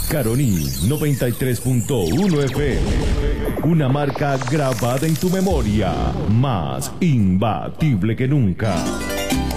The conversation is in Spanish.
Caroní 93.1 FM. Una marca grabada en tu memoria, más imbatible que nunca.